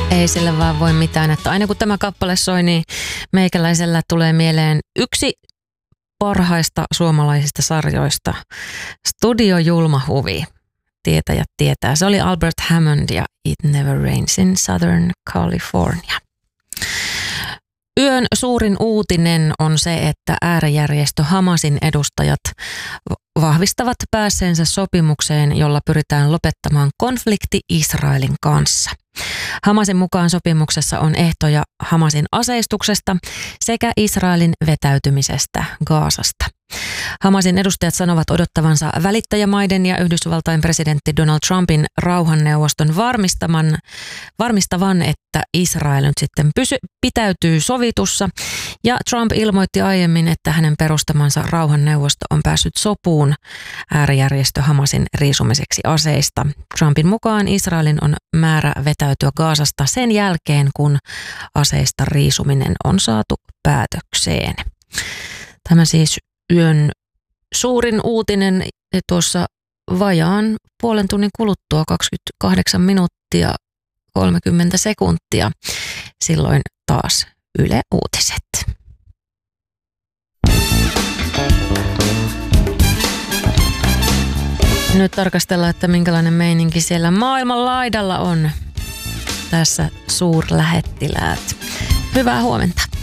Ei sille vaan voi mitään, että aina kun tämä kappale soi, niin meikäläisellä tulee mieleen yksi parhaista suomalaisista sarjoista, Studio Julma Huvi. Tietäjät tietää. Se oli Albert Hammond ja It Never Rains in Southern California. Yön suurin uutinen on se, että äärijärjestö Hamasin edustajat vahvistavat päässeensä sopimukseen, jolla pyritään lopettamaan konflikti Israelin kanssa. Hamasin mukaan sopimuksessa on ehtoja Hamasin aseistuksesta sekä Israelin vetäytymisestä Gazasta. Hamasin edustajat sanovat odottavansa välittäjämaiden ja Yhdysvaltain presidentti Donald Trumpin rauhanneuvoston varmistavan, että Israel nyt sitten pitäytyy sovitussa. Ja Trump ilmoitti aiemmin, että hänen perustamansa rauhanneuvosto on päässyt sopuun äärijärjestö Hamasin riisumiseksi aseista. Trumpin mukaan Israelin on määrä vetäytyä Gazasta sen jälkeen, kun aseista riisuminen on saatu päätökseen. Tämä siis yön suurin uutinen tuossa vajaan puolen tunnin kuluttua 28 minuuttia 30 sekuntia. Silloin taas Yle Uutiset. Nyt tarkastellaan, että minkälainen meininki siellä maailman laidalla on. Tässä suurlähettiläät. Hyvää huomenta.